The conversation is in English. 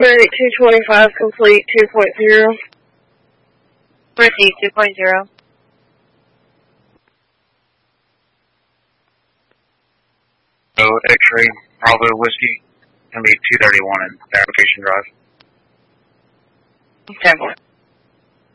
Merit 225 complete 2.0. Proceed 2.0. So X-ray, Bravo Whiskey, going to be 231 in the application drive. Okay.